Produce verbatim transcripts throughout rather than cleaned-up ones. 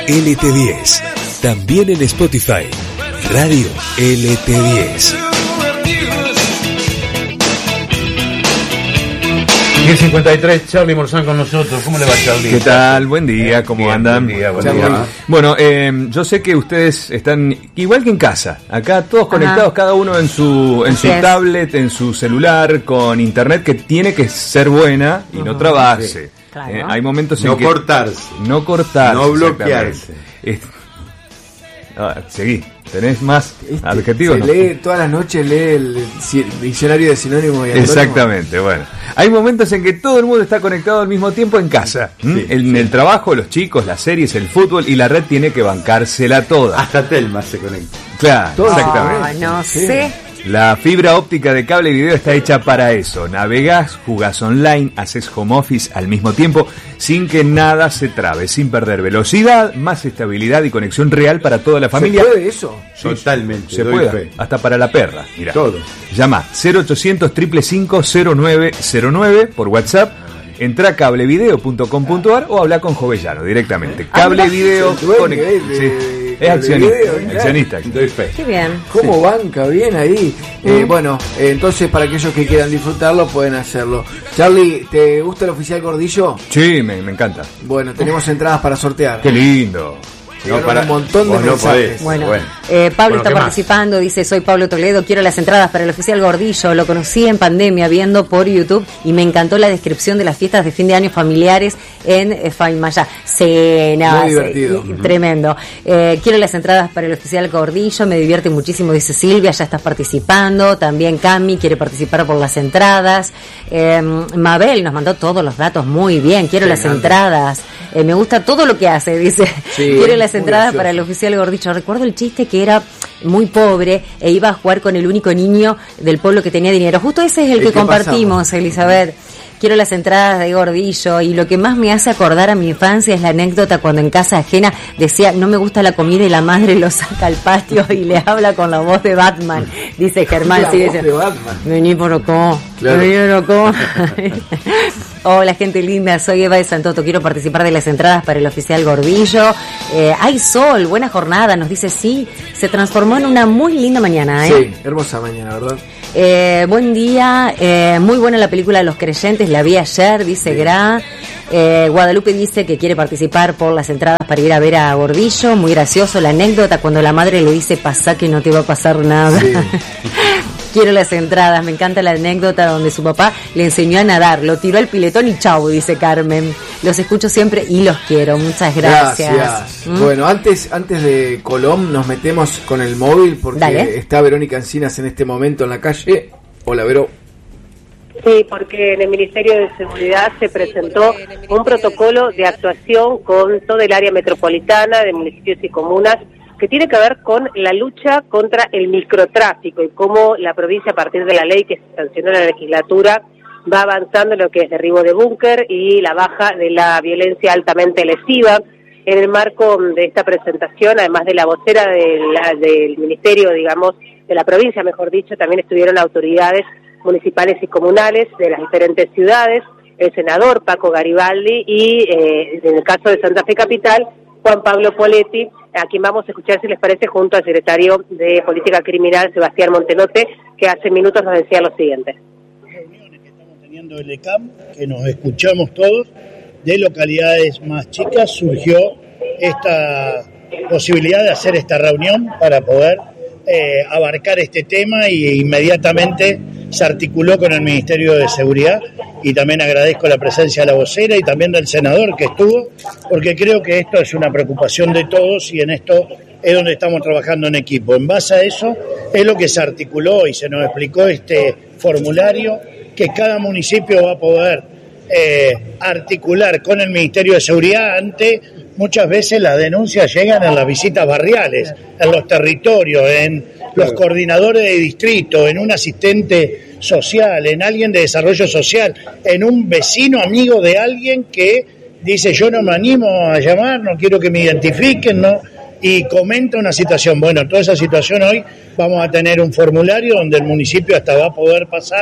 L T diez. También en Spotify. Radio L T diez. diez cincuenta y tres, Charlie Morzán con nosotros. ¿Cómo le va, Charlie? ¿Qué tal? Buen día, ¿cómo Bien, andan? Buen día, buen Charlie. día. Bueno, eh, yo sé que ustedes están igual que en casa, acá todos conectados, Ajá. cada uno en su en su Así es. tablet, en su celular, con internet que tiene que ser buena y no Ujú. trabarse. Sí. Claro. Eh, hay momentos en No que cortarse. no cortarse, No bloquearse. exactamente. Es- Ah, seguí, tenés más Este, adjetivos. se ¿no? lee todas las noches, lee el ci- diccionario de sinónimos y antónimos. Exactamente, bueno. Hay momentos en que todo el mundo está conectado al mismo tiempo en casa. ¿m? Sí, en sí. el trabajo, los chicos, las series, el fútbol y la red tiene que bancársela toda. Hasta Telma se conecta. Claro, Todo. exactamente. Ah, no Sí. sé. La fibra óptica de cable y video está hecha para eso. Navegás, jugás online, haces home office al mismo tiempo, sin que nada se trabe, sin perder velocidad, más estabilidad y conexión real para toda la familia. ¿Se puede eso? Totalmente. Se doy puede, fe. hasta para la perra. Mirá. Todo. Llama cero ochocientos, cinco cinco cinco, cero nueve cero nueve por WhatsApp. Entra a cablevideo punto com punto ar o habla con Jovellano directamente. Cablevideo. el dueño, conect- eh, de- sí, de es accionista. Cablevideo, claro. accionista. Doy fe. Qué bien. ¿Cómo banca bien ahí? Eh, bueno, eh, entonces para aquellos que quieran disfrutarlo pueden hacerlo. Charlie, ¿te gusta el oficial Gordillo? Sí, me, me encanta. Bueno, tenemos entradas para sortear. Qué lindo. Llegaron para- un montón de vos no mensajes. podés. Bueno, Bueno. eh, Pablo Bueno, está ¿qué más? participando, dice, soy Pablo Toledo, quiero las entradas para el oficial Gordillo, lo conocí en pandemia viendo por YouTube y me encantó la descripción de las fiestas de fin de año familiares en eh, Faimaya. Sí, no, Muy sí, divertido. y- tremendo. Eh, quiero las entradas para el oficial Gordillo, me divierte muchísimo, dice Silvia, ya estás participando, también Cami quiere participar por las entradas. Eh, Mabel nos mandó todos los datos muy bien, quiero Qué las grande. entradas. Eh, me gusta todo lo que hace, dice. Sí, quiero las muy entradas gracioso. para el oficial Gordillo. Recuerdo el chiste que era muy pobre e iba a jugar con el único niño del pueblo que tenía dinero. Justo ese es el, El que, que compartimos, pasamos. Elizabeth. Quiero las entradas de Gordillo y lo que más me hace acordar a mi infancia es la anécdota cuando en casa ajena decía no me gusta la comida y la madre lo saca al patio y le habla con la voz de Batman, dice Germán. La Sí, voz dice, de Batman. vení por acá, Claro. vení por acá. Hola gente linda, soy Eva de Santoto, quiero participar de las entradas para el oficial Gordillo. Eh, hay sol, buena jornada, nos dice sí, se transformó en una muy linda mañana, ¿eh? Sí, hermosa mañana, ¿verdad? Eh, buen día, eh, muy buena la película de Los Creyentes, la vi ayer, dice Gra. Eh, Guadalupe dice que quiere participar por las entradas para ir a ver a Gordillo, muy gracioso la anécdota cuando la madre le dice pasá que no te va a pasar nada. Sí. Quiero las entradas, me encanta la anécdota donde su papá le enseñó a nadar, lo tiró al piletón y chau, dice Carmen. Los escucho siempre y los quiero, muchas gracias. Gracias. ¿Mm? Bueno, antes antes de Colón nos metemos con el móvil porque Dale. está Verónica Encinas en este momento en la calle. Hola, Vero. Sí, porque en el Ministerio de Seguridad se presentó un protocolo de actuación con toda el área metropolitana de municipios y comunas que tiene que ver con la lucha contra el microtráfico y cómo la provincia, a partir de la ley que se sancionó en la legislatura, va avanzando en lo que es derribo de búnker y la baja de la violencia altamente lesiva. En el marco de esta presentación, además de la vocera de la, del Ministerio, digamos, de la provincia, mejor dicho, también estuvieron autoridades municipales y comunales de las diferentes ciudades, el senador Paco Garibaldi y, eh, en el caso de Santa Fe Capital, Juan Pablo Poletti, a quien vamos a escuchar, si les parece, junto al secretario de Política Criminal, Sebastián Montenotte, que hace minutos nos decía lo siguiente. Reuniones que estamos teniendo el E C A M, que nos escuchamos todos, de localidades más chicas, surgió esta posibilidad de hacer esta reunión para poder eh, abarcar este tema y inmediatamente se articuló con el Ministerio de Seguridad y también agradezco la presencia de la vocera y también del senador que estuvo, porque creo que esto es una preocupación de todos y en esto es donde estamos trabajando en equipo. En base a eso es lo que se articuló y se nos explicó este formulario que cada municipio va a poder eh, articular con el Ministerio de Seguridad ante muchas veces las denuncias llegan en las visitas barriales, en los territorios, en los coordinadores de distrito, en un asistente social, en alguien de desarrollo social, en un vecino amigo de alguien que dice yo no me animo a llamar, no quiero que me identifiquen, no, y comenta una situación. Bueno, toda esa situación hoy vamos a tener un formulario donde el municipio hasta va a poder pasar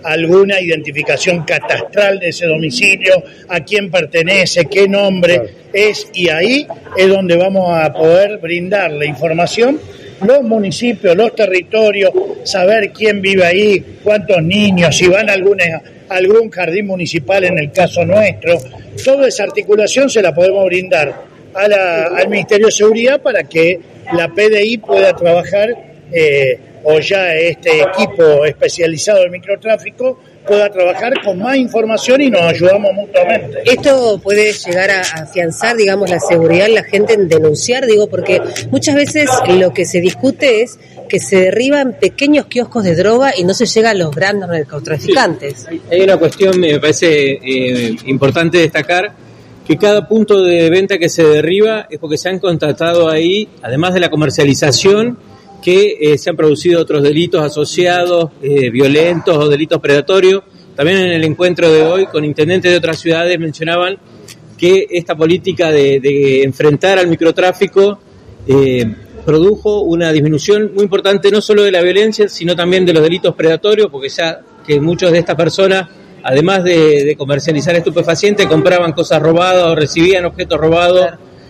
alguna identificación catastral de ese domicilio, a quién pertenece, qué nombre claro. es, y ahí es donde vamos a poder brindarle información, los municipios, los territorios, saber quién vive ahí, cuántos niños, si van a algún, a algún jardín municipal en el caso nuestro. Toda esa articulación se la podemos brindar a la, al Ministerio de Seguridad para que la P D I pueda trabajar eh, o ya este equipo especializado del microtráfico pueda trabajar con más información y nos ayudamos mutuamente. ¿Esto puede llegar a afianzar, digamos, la seguridad en la gente en denunciar? Digo, porque muchas veces lo que se discute es que se derriban pequeños kioscos de droga y no se llega a los grandes narcotraficantes. Sí, hay una cuestión, me parece eh, importante destacar, que cada punto de venta que se derriba es porque se han constatado ahí, además de la comercialización, que eh, se han producido otros delitos asociados, eh, violentos o delitos predatorios. También en el encuentro de hoy con intendentes de otras ciudades mencionaban que esta política de, de enfrentar al microtráfico eh, produjo una disminución muy importante no solo de la violencia, sino también de los delitos predatorios, porque ya que muchos de estas personas, además de, de comercializar estupefacientes, compraban cosas robadas o recibían objetos robados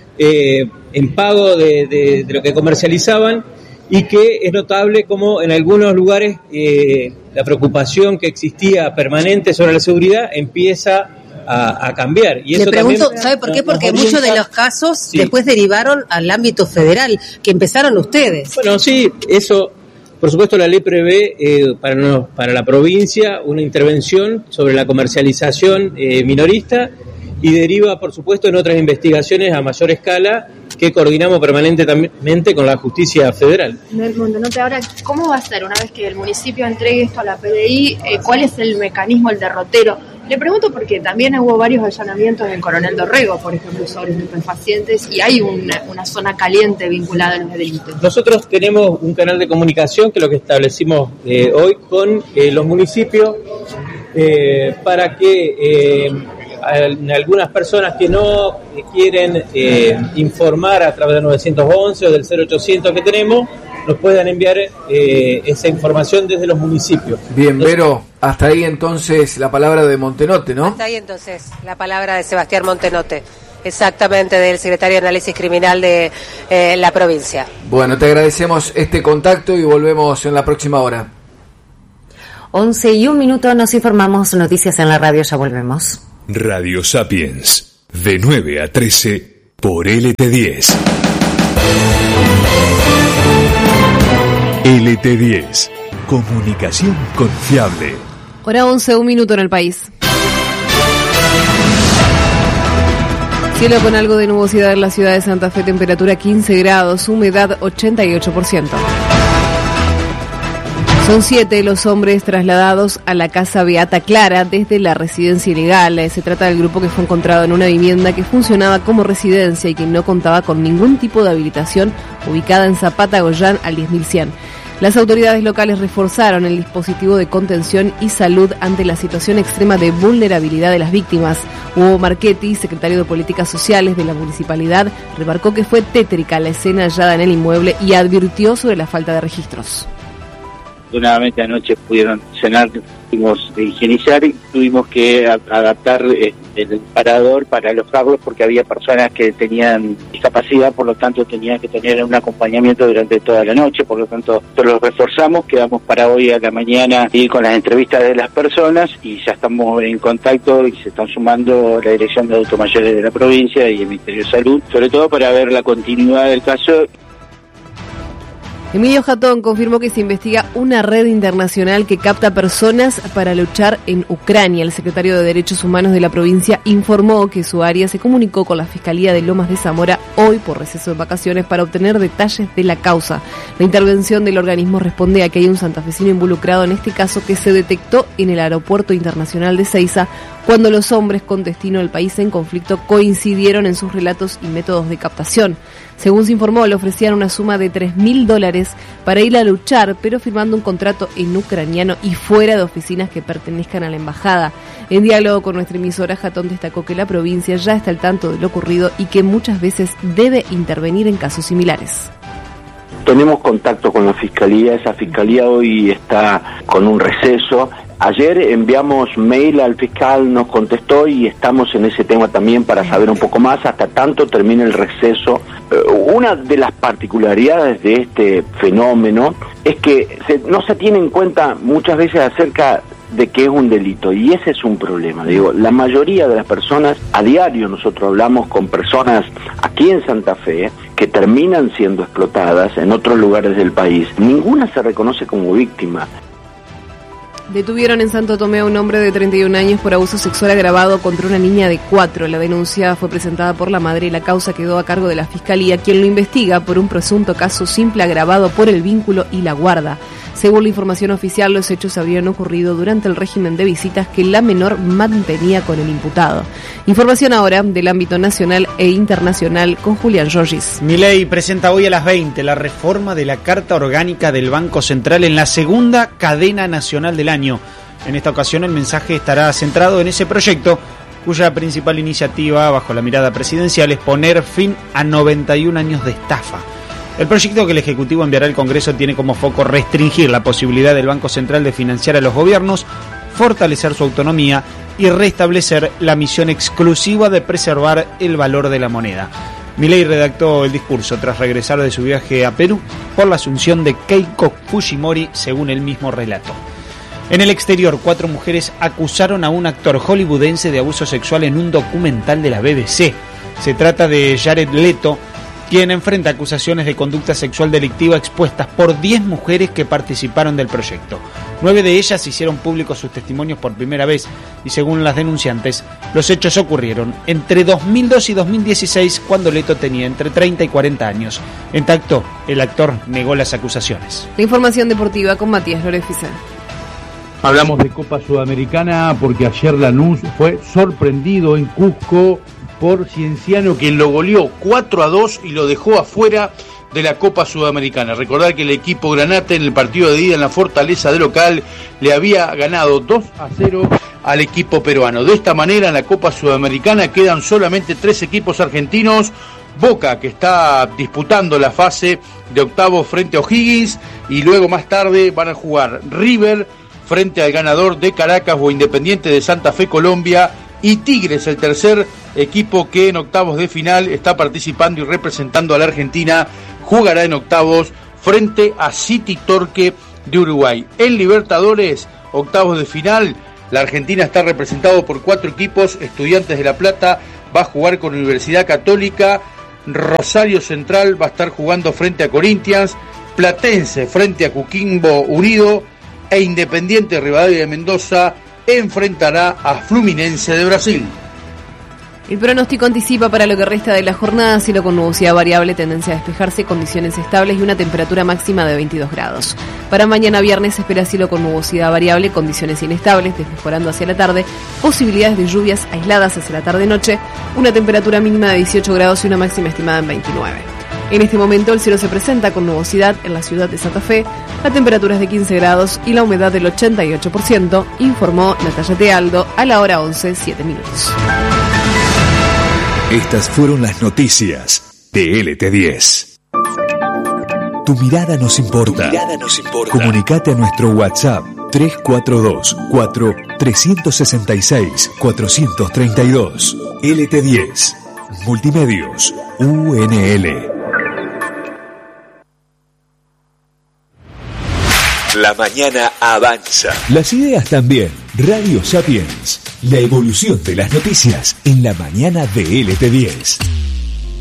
eh, en pago de, de, de lo que comercializaban. Y que es notable como en algunos lugares eh, la preocupación que existía permanente sobre la seguridad empieza a, a cambiar. Y eso Le pregunto, también, ¿sabe por qué? Porque orienta... muchos de los casos sí. después derivaron al ámbito federal, que empezaron ustedes. Bueno, sí, eso, por supuesto la ley prevé eh, para, no, para la provincia una intervención sobre la comercialización eh, minorista y deriva, por supuesto, en otras investigaciones a mayor escala que coordinamos permanentemente con la justicia federal. Montenotte, ahora, ¿cómo va a ser una vez que el municipio entregue esto a la P D I? Eh, ¿Cuál es el mecanismo, el derrotero? Le pregunto porque también hubo varios allanamientos en Coronel Dorrego, por ejemplo, sobre estupefacientes, y hay una, una zona caliente vinculada a los delitos. Nosotros tenemos un canal de comunicación que es lo que establecimos eh, hoy con eh, los municipios eh, para que... Eh, algunas personas que no quieren eh, informar a través del novecientos once o del cero ochocientos que tenemos, nos puedan enviar eh, esa información desde los municipios. Bien, Vero, hasta ahí entonces la palabra de Montenotte, ¿no? Hasta ahí entonces la palabra de Sebastián Montenotte, exactamente, del secretario de Análisis Criminal de eh, la provincia. Bueno, te agradecemos este contacto y volvemos en la próxima hora. once y un minuto, nos informamos, noticias en la radio, ya volvemos. Radio Sapiens, de nueve a trece por L T diez. L T diez, comunicación confiable. Hora once, un minuto en el país. Cielo con algo de nubosidad en la ciudad de Santa Fe, temperatura quince grados, humedad ochenta y ocho por ciento. Son siete los hombres trasladados a la casa Beata Clara desde la residencia ilegal. Se trata del grupo que fue encontrado en una vivienda que funcionaba como residencia y que no contaba con ningún tipo de habilitación, ubicada en Zapata Goyán al diez mil cien. Las autoridades locales reforzaron el dispositivo de contención y salud ante la situación extrema de vulnerabilidad de las víctimas. Hugo Marchetti, secretario de Políticas Sociales de la municipalidad, remarcó que fue tétrica la escena hallada en el inmueble y advirtió sobre la falta de registros. Afortunadamente anoche pudieron cenar, tuvimos de higienizar y tuvimos que a, adaptar eh, el parador para alojarlos porque había personas que tenían discapacidad, por lo tanto tenían que tener un acompañamiento durante toda la noche, por lo tanto los reforzamos, quedamos para hoy a la mañana y con las entrevistas de las personas y ya estamos en contacto y se están sumando la Dirección de Adultos Mayores de la provincia y el Ministerio de Salud, sobre todo para ver la continuidad del caso. Emilio Jatón confirmó que se investiga una red internacional que capta personas para luchar en Ucrania. El secretario de Derechos Humanos de la provincia informó que su área se comunicó con la Fiscalía de Lomas de Zamora hoy por receso de vacaciones para obtener detalles de la causa. La intervención del organismo responde a que hay un santafesino involucrado en este caso que se detectó en el Aeropuerto Internacional de Seiza cuando los hombres con destino al país en conflicto coincidieron en sus relatos y métodos de captación. Según se informó, le ofrecían una suma de tres mil dólares para ir a luchar, pero firmando un contrato en ucraniano y fuera de oficinas que pertenezcan a la embajada. En diálogo con nuestra emisora, Jatón destacó que la provincia ya está al tanto de lo ocurrido y que muchas veces debe intervenir en casos similares. Tenemos contacto con la Fiscalía, esa Fiscalía hoy está con un receso. Ayer enviamos mail al fiscal, nos contestó y estamos en ese tema también para saber un poco más hasta tanto termine el receso. Una de las particularidades de este fenómeno es que se, no se tiene en cuenta muchas veces acerca de que es un delito, y ese es un problema. Digo, la mayoría de las personas, a diario nosotros hablamos con personas aquí en Santa Fe que terminan siendo explotadas en otros lugares del país. Ninguna se reconoce como víctima. Detuvieron en Santo Tomé a un hombre de treinta y un años por abuso sexual agravado contra una niña de cuatro. La denuncia fue presentada por la madre y la causa quedó a cargo de la Fiscalía, quien lo investiga por un presunto caso simple agravado por el vínculo y la guarda. Según la información oficial, los hechos habrían ocurrido durante el régimen de visitas que la menor mantenía con el imputado. Información ahora del ámbito nacional e internacional con Julián Giorgis. Milei presenta hoy a las veinte la reforma de la Carta Orgánica del Banco Central en la segunda cadena nacional del año. En esta ocasión el mensaje estará centrado en ese proyecto, cuya principal iniciativa, bajo la mirada presidencial, es poner fin a noventa y un años de estafa. El proyecto que el Ejecutivo enviará al Congreso tiene como foco restringir la posibilidad del Banco Central de financiar a los gobiernos, fortalecer su autonomía y restablecer la misión exclusiva de preservar el valor de la moneda. Milei redactó el discurso tras regresar de su viaje a Perú por la asunción de Keiko Fujimori, según el mismo relato. En el exterior, cuatro mujeres acusaron a un actor hollywoodense de abuso sexual en un documental de la B B C. Se trata de Jared Leto, quien enfrenta acusaciones de conducta sexual delictiva expuestas por diez mujeres que participaron del proyecto. Nueve de ellas hicieron públicos sus testimonios por primera vez y, según las denunciantes, los hechos ocurrieron entre dos mil dos y dos mil dieciséis, cuando Leto tenía entre treinta y cuarenta años. En tanto, el actor negó las acusaciones. La información deportiva con Matías Lorefice. Hablamos de Copa Sudamericana porque ayer Lanús fue sorprendido en Cusco por Cienciano, quien lo goleó cuatro a dos y lo dejó afuera de la Copa Sudamericana. Recordar que el equipo Granate en el partido de ida en la Fortaleza de local le había ganado dos a cero al equipo peruano. De esta manera en la Copa Sudamericana quedan solamente tres equipos argentinos. Boca, que está disputando la fase de octavos frente a O'Higgins, y luego más tarde van a jugar River frente al ganador de Caracas o Independiente de Santa Fe, Colombia, y Tigres, el tercer equipo que en octavos de final está participando y representando a la Argentina, jugará en octavos frente a City Torque de Uruguay. En Libertadores, octavos de final, la Argentina está representado por cuatro equipos. Estudiantes de La Plata va a jugar con Universidad Católica, Rosario Central va a estar jugando frente a Corinthians, Platense frente a Coquimbo Unido, e Independiente Rivadavia de Mendoza enfrentará a Fluminense de Brasil. El pronóstico anticipa para lo que resta de la jornada cielo con nubosidad variable, tendencia a despejarse, condiciones estables y una temperatura máxima de veintidós grados. Para mañana viernes se espera cielo con nubosidad variable, condiciones inestables, desmejorando hacia la tarde, posibilidades de lluvias aisladas hacia la tarde-noche, una temperatura mínima de dieciocho grados y una máxima estimada en veintinueve. En este momento el cielo se presenta con nubosidad en la ciudad de Santa Fe, la temperatura es de quince grados y la humedad del ochenta y ocho por ciento, informó Natalia Tealdo a la hora once, siete minutos. Estas fueron las noticias de L T diez. Tu mirada nos importa. Tu mirada nos importa. Comunicate a nuestro WhatsApp tres cuatro dos, cuatro, tres seis seis, cuatro tres dos. L T diez. Multimedios. U N L. La mañana avanza. Las ideas también. Radio Sapiens. La evolución de las noticias en la mañana de L T diez.